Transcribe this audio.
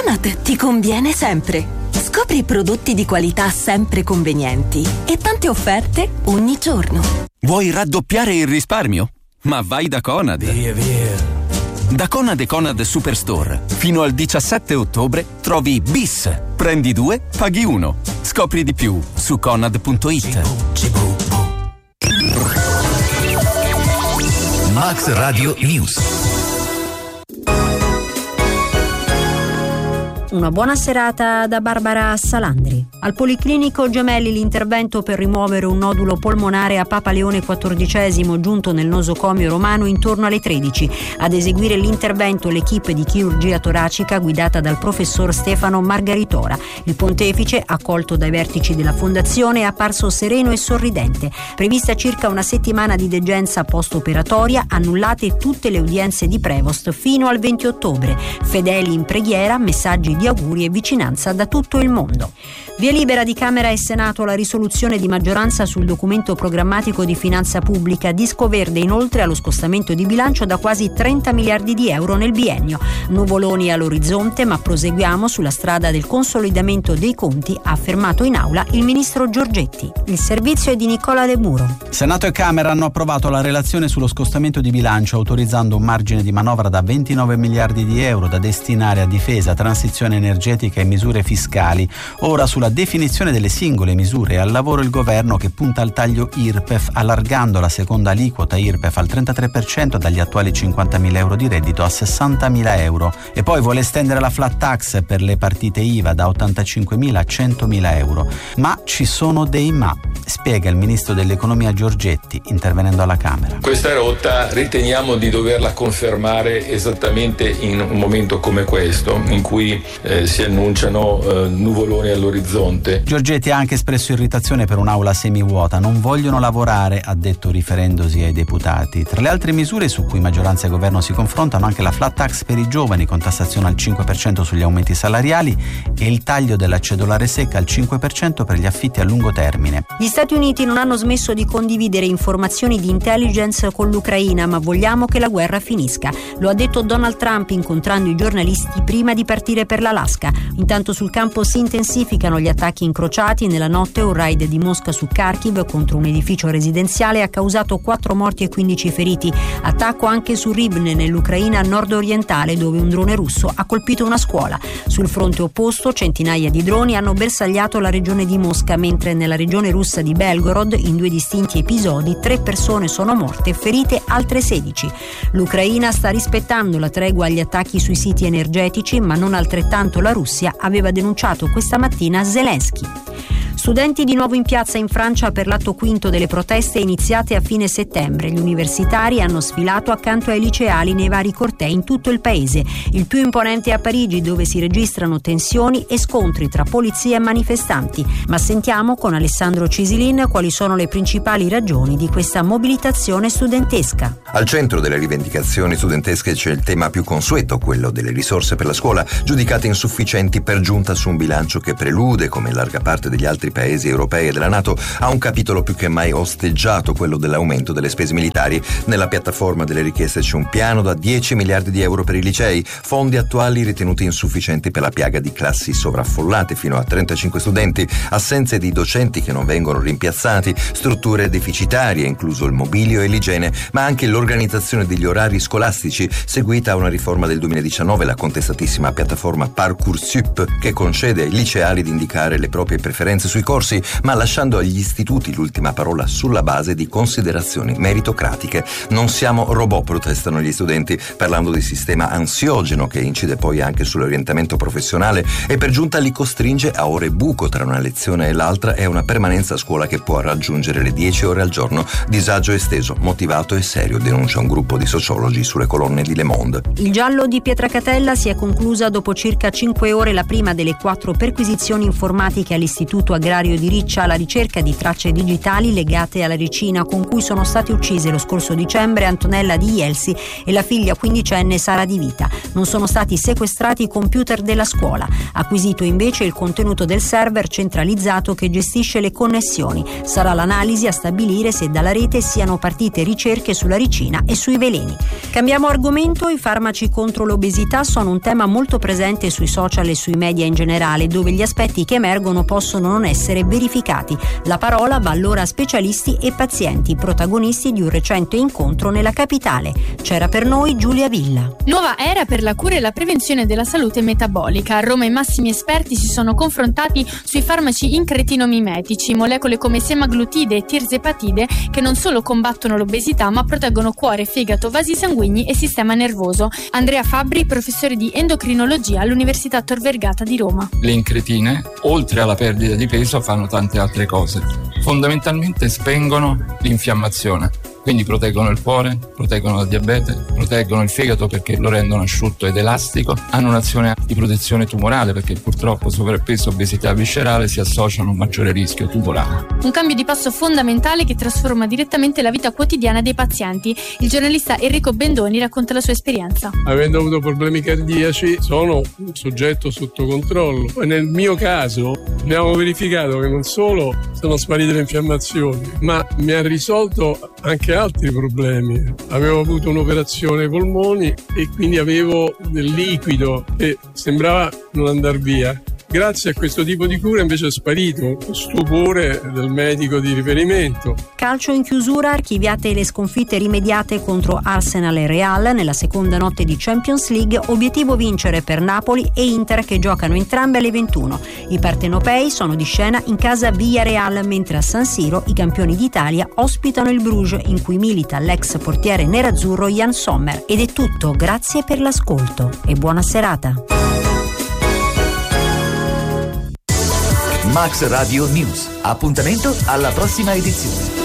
Conad ti conviene sempre. Scopri prodotti di qualità sempre convenienti e tante offerte ogni giorno. Vuoi raddoppiare il risparmio? Ma vai da Conad. Via. Da Conad e Conad Superstore fino al 17 ottobre trovi Bis. Prendi 2, paghi 1. Scopri di più su conad.it. Max Radio News. Una buona serata da Barbara Salandri. Al Policlinico Gemelli l'intervento per rimuovere un nodulo polmonare a Papa Leone XIV giunto nel nosocomio romano intorno alle 13. Ad eseguire l'intervento l'equipe di chirurgia toracica guidata dal professor Stefano Margaritora. Il pontefice, accolto dai vertici della fondazione, è apparso sereno e sorridente. Prevista circa una settimana di degenza post-operatoria, annullate tutte le udienze di Prevost fino al 20 ottobre. Fedeli in preghiera, messaggi di auguri e vicinanza da tutto il mondo. Via libera di Camera e Senato la risoluzione di maggioranza sul documento programmatico di finanza pubblica, disco verde inoltre allo scostamento di bilancio da quasi 30 miliardi di euro nel biennio. Nuvoloni all'orizzonte, ma proseguiamo sulla strada del consolidamento dei conti, ha affermato in aula il ministro Giorgetti. Il servizio è di Nicola De Muro. Senato e Camera hanno approvato la relazione sullo scostamento di bilancio, autorizzando un margine di manovra da 29 miliardi di euro da destinare a difesa, transizione energetica e misure fiscali. Ora sulla definizione delle singole misure e al lavoro il governo che punta al taglio IRPEF, allargando la seconda aliquota IRPEF al 33% dagli attuali 50.000 euro di reddito a 60.000 euro e poi vuole estendere la flat tax per le partite IVA da 85.000 a 100.000 euro. Ma ci sono dei ma, spiega il ministro dell'economia Giorgetti intervenendo alla Camera. Questa rotta riteniamo di doverla confermare esattamente in un momento come questo, in cui si annunciano nuvoloni all'orizzonte. Giorgetti ha anche espresso irritazione per un'aula semivuota. Non vogliono lavorare, ha detto riferendosi ai deputati. Tra le altre misure su cui maggioranza e governo si confrontano anche la flat tax per i giovani con tassazione al 5% sugli aumenti salariali e il taglio della cedolare secca al 5% per gli affitti a lungo termine. Gli Stati Uniti non hanno smesso di condividere informazioni di intelligence con l'Ucraina, ma vogliamo che la guerra finisca. Lo ha detto Donald Trump incontrando i giornalisti prima di partire per l'Alaska. Intanto sul campo si intensificano gli attacchi incrociati. Nella notte un raid di Mosca su Kharkiv contro un edificio residenziale ha causato 4 morti e 15 feriti. Attacco anche su Rivne nell'Ucraina nord-orientale, dove un drone russo ha colpito una scuola. Sul fronte opposto centinaia di droni hanno bersagliato la regione di Mosca, mentre nella regione russa di Belgorod in 2 distinti episodi 3 persone sono morte e ferite altre 16. L'Ucraina sta rispettando la tregua agli attacchi sui siti energetici, ma non altrettanto la Russia, aveva denunciato questa mattina Zelensky. Studenti di nuovo in piazza in Francia per l'atto quinto delle proteste iniziate a fine settembre. Gli universitari hanno sfilato accanto ai liceali nei vari cortei in tutto il paese. Il più imponente è a Parigi, dove si registrano tensioni e scontri tra polizia e manifestanti. Ma sentiamo con Alessandro Cisilin quali sono le principali ragioni di questa mobilitazione studentesca. Al centro delle rivendicazioni studentesche c'è il tema più consueto, quello delle risorse per la scuola, giudicate insufficienti per giunta su un bilancio che prelude, come in larga parte degli altri paesi europei e della NATO, a un capitolo più che mai osteggiato, quello dell'aumento delle spese militari. Nella piattaforma delle richieste c'è un piano da 10 miliardi di euro per i licei, fondi attuali ritenuti insufficienti per la piaga di classi sovraffollate fino a 35 studenti, assenze di docenti che non vengono rimpiazzati, strutture deficitarie, incluso il mobilio e l'igiene, ma anche l'organizzazione degli orari scolastici, seguita a una riforma del 2019, la contestatissima piattaforma Parcoursup, che concede ai liceali di indicare le proprie preferenze sui corsi, ma lasciando agli istituti l'ultima parola sulla base di considerazioni meritocratiche. Non siamo robot, protestano gli studenti, parlando di sistema ansiogeno che incide poi anche sull'orientamento professionale e per giunta li costringe a ore buco tra una lezione e l'altra e una permanenza a scuola che può raggiungere le 10 ore al giorno. Disagio esteso, motivato e serio, denuncia un gruppo di sociologi sulle colonne di Le Monde. Il giallo di Pietracatella si è conclusa dopo circa 5 ore la prima delle 4 perquisizioni informatiche all'Istituto Agrario agrario di Riccia alla ricerca di tracce digitali legate alla ricina con cui sono state uccise lo scorso dicembre Antonella Di Ielsi e la figlia quindicenne Sara Di Vita. Non sono stati sequestrati i computer della scuola. Acquisito invece il contenuto del server centralizzato che gestisce le connessioni. Sarà l'analisi a stabilire se dalla rete siano partite ricerche sulla ricina e sui veleni. Cambiamo argomento. I farmaci contro l'obesità sono un tema molto presente sui social e sui media in generale, dove gli aspetti che emergono possono non essere verificati. La parola va allora a specialisti e pazienti, protagonisti di un recente incontro nella capitale. C'era per noi Giulia Villa. Nuova era per la cura e la prevenzione della salute metabolica. A Roma i massimi esperti si sono confrontati sui farmaci incretinomimetici, molecole come semaglutide e tirzepatide che non solo combattono l'obesità ma proteggono cuore, fegato, vasi sanguigni e sistema nervoso. Andrea Fabbri, professore di endocrinologia all'Università Tor Vergata di Roma. Le incretine, oltre alla perdita di peso, fanno tante altre cose. Fondamentalmente spengono l'infiammazione. Quindi proteggono il cuore, proteggono il diabete, proteggono il fegato perché lo rendono asciutto ed elastico, hanno un'azione di protezione tumorale perché purtroppo sovrappeso e obesità viscerale si associano a un maggiore rischio tumorale. Un cambio di passo fondamentale che trasforma direttamente la vita quotidiana dei pazienti. Il giornalista Enrico Bendoni racconta la sua esperienza. Avendo avuto problemi cardiaci sono un soggetto sotto controllo. Poi nel mio caso abbiamo verificato che non solo sono sparite le infiammazioni, ma mi ha risolto anche altri problemi. Avevo avuto un'operazione ai polmoni e quindi avevo del liquido che sembrava non andar via. Grazie a questo tipo di cura invece è sparito, stupore del medico di riferimento. Calcio in chiusura, archiviate le sconfitte rimediate contro Arsenal e Real nella seconda notte di Champions League, obiettivo vincere per Napoli e Inter che giocano entrambe alle 21. I partenopei sono di scena in casa Villarreal, mentre a San Siro i campioni d'Italia ospitano il Bruges in cui milita l'ex portiere nerazzurro Jan Sommer. Ed è tutto, grazie per l'ascolto e buona serata. Max Radio News. Appuntamento alla prossima edizione.